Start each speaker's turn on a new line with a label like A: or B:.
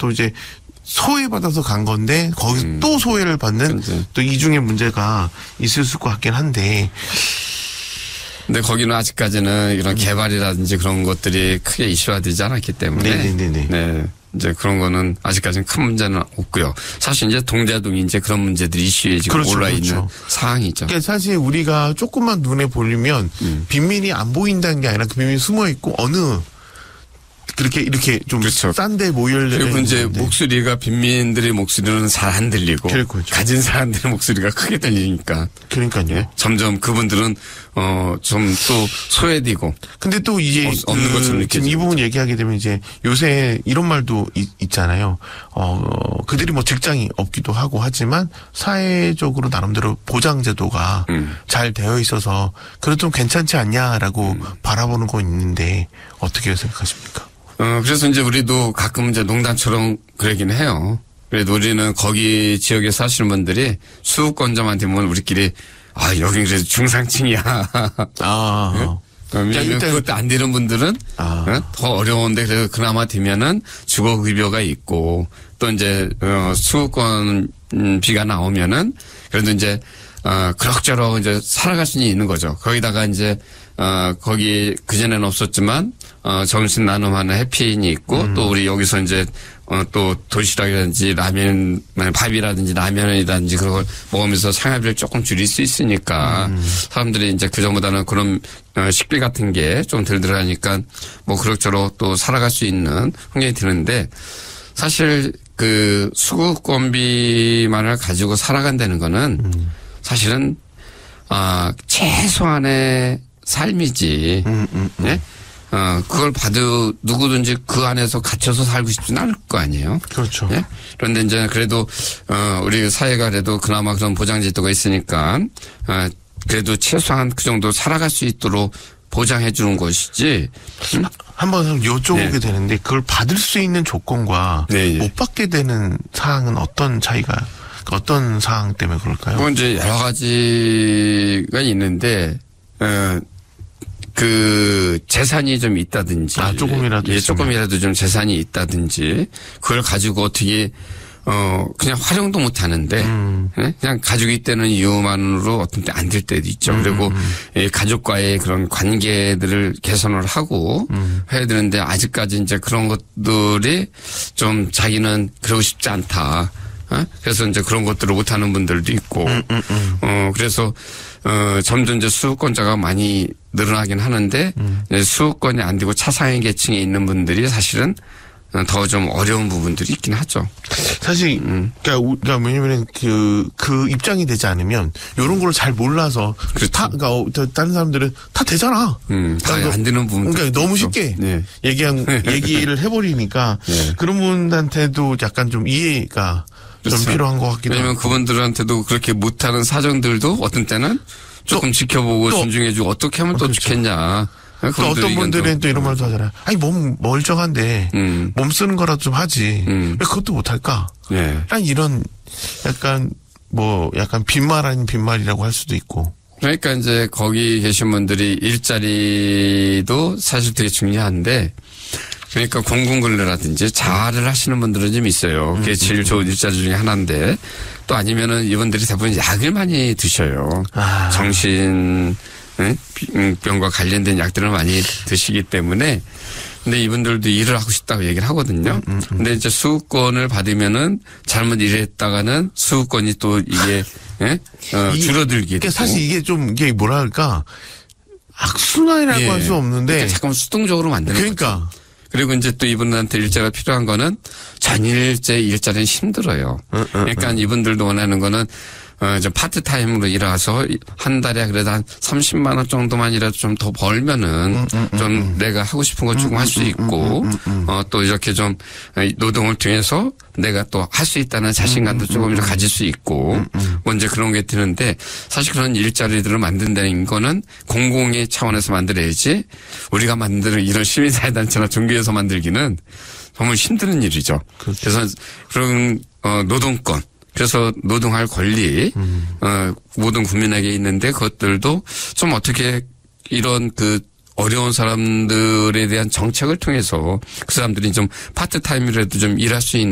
A: 또 이제 소외받아서 간 건데 거기서 또 소외를 받는 또 이중의 문제가 있을 것 같긴 한데.
B: 근데 거기는 아직까지는 이런 개발이라든지 그런 것들이 크게 이슈화되지 않았기 때문에.
A: 네네네.
B: 네. 이제 그런 거는 아직까지는 큰 문제는 없고요. 사실 이제 동대동이 이제 그런 문제들이 이슈에 지금
A: 그렇죠,
B: 올라 있는
A: 그렇죠.
B: 상황이죠.
A: 그러니까 사실 우리가 조금만 눈에 보려면 빈민이 안 보인다는 게 아니라 그 빈민이 숨어 있고 어느 그렇게 이렇게 좀
B: 그렇죠.
A: 싼데 모여있는.
B: 그리고 이제 목소리가 빈민들의 목소리는 잘 안 들리고
A: 그렇죠.
B: 가진 사람들의 목소리가 크게 들리니까.
A: 그러니까요.
B: 예? 점점 그분들은 좀 또 소외되고.
A: 근데 또 이제
B: 없는 것처럼 느껴지죠.
A: 지금 이 부분 얘기하게 되면 이제 요새 이런 말도 있잖아요. 그들이 뭐 직장이 없기도 하고 하지만 사회적으로 나름대로 보장제도가 잘 되어 있어서 그래도 좀 괜찮지 않냐라고 바라보는 거 있는데 어떻게 생각하십니까?
B: 그래서 이제 우리도 가끔 이제 농담처럼 그러긴 해요. 그래도 우리는 거기 지역에 사시는 분들이 수도권자한테 보면 우리끼리 여긴 그래도 중상층이야. 왜냐면 그것도 안 되는 분들은 더 어려운데 그래도 그나마 되면은 주거급여가 있고 또 이제 수도권 비가 나오면은 그래도 이제 그럭저럭 이제 살아갈 수는 있는 거죠. 거기다가 이제 거기 그전에는 없었지만 점심 나눔하는 해피인이 있고 또 우리 여기서 이제 또 도시락이라든지 라면, 밥이라든지 라면이라든지 그런 걸 먹으면서 생활비를 조금 줄일 수 있으니까 사람들이 이제 그전보다는 그런 식비 같은 게 좀 덜 들어가니까 뭐 그럭저럭 또 살아갈 수 있는 환경이 드는데 사실 그 수급권비만을 가지고 살아간다는 거는 사실은 최소한의 삶이지. 예? 그걸 봐도 누구든지 그 안에서 갇혀서 살고 싶지는 않을 거 아니에요.
A: 그렇죠.
B: 예? 그런데 이제 그래도 우리 사회가 그래도 그나마 그런 보장제도가 있으니까 그래도 최소한 그 정도 살아갈 수 있도록 보장해 주는 것이지.
A: 한번 여쭤보게
B: 네.
A: 되는데 그걸 받을 수 있는 조건과
B: 네.
A: 못 받게 되는 사항은 어떤 차이가 어떤 사항 때문에 그럴까요?
B: 뭐 이제 여러 가지가 있는데 그 재산이 좀 있다든지
A: 조금이라도
B: 예,
A: 있으면.
B: 조금이라도 좀 재산이 있다든지 그걸 가지고 어떻게 그냥 활용도 못 하는데 예? 그냥 가지고 있다는 이유만으로 어떤 때 안 될 때도 있죠. 그리고 예, 가족과의 그런 관계들을 개선을 하고 해야 되는데 아직까지 이제 그런 것들이 좀 자기는 그러고 싶지 않다. 그래서 이제 그런 것들을 못하는 분들도 있고, 그래서 점점 이제 수급권자가 많이 늘어나긴 하는데 수급권이 안 되고 차상위 계층에 있는 분들이 사실은 더 좀 어려운 부분들이 있긴 하죠.
A: 사실 그러니까 왜냐면 그 입장이 되지 않으면 이런 걸 잘 몰라서
B: 그렇죠.
A: 그러니까 다른 사람들은 다 되잖아.
B: 다 안 되는 부분.
A: 그러니까 너무 쉽게
B: 네.
A: 얘기를 해버리니까
B: 네.
A: 그런 분한테도 약간 좀 이해가
B: 그렇죠.
A: 좀 필요한 것 같기도
B: 왜냐면
A: 하고.
B: 그분들한테도 그렇게 못하는 사정들도 어떤 때는 조금 지켜보고 존중해주고 어떻게 하면 또
A: 그렇죠.
B: 좋겠냐.
A: 또 어떤 분들은 또 이런 말도 하잖아요. 아니 몸 멀쩡한데 몸 쓰는 거라도 좀 하지. 왜 그것도 못할까?
B: 네.
A: 난 이런 약간 빈말 아닌 빈말이라고 할 수도 있고.
B: 그러니까 이제 거기 계신 분들이 일자리도 사실 되게 중요한데 그러니까 공공근로라든지 자활을 하시는 분들은 좀 있어요. 그게 제일 좋은 일자리 중에 하나인데 또 아니면은 이분들이 대부분 약을 많이 드셔요. 정신병과 관련된 약들을 많이 드시기 때문에 근데 이분들도 일을 하고 싶다고 얘기를 하거든요. 근데 이제 수급권을 받으면은 잘못 일했다가는 수급권이 또 이게 줄어들게
A: 그러니까
B: 되고.
A: 사실 이게 좀 이게 뭐랄까 악순환이라고
B: 예.
A: 할 수 없는데
B: 그러니까 잠깐 수동적으로 만드는
A: 그러니까
B: 거죠. 그리고 이제 또 이분들한테 일자가 필요한 거는 전일제 일자리는 힘들어요. 그러니까 이분들도 원하는 거는 좀 파트타임으로 일해서 한 달에 그래도 한 30만 원 정도만이라도 좀 더 벌면은 좀 내가 하고 싶은 거 조금 할 수 있고 또 이렇게 좀 노동을 통해서 내가 또 할 수 있다는 자신감도 조금 가질 수 있고 먼저 그런 게 드는데 사실 그런 일자리들을 만든다는 거는 공공의 차원에서 만들어야지 우리가 만드는 이런 시민사회단체나 종교에서 만들기는 정말 힘든 일이죠. 그래서 그런 노동권 그래서 노동할 권리, 모든 국민에게 있는데 그것들도 좀 어떻게 이런 그 어려운 사람들에 대한 정책을 통해서 그 사람들이 좀 파트타임이라도 좀 일할 수 있는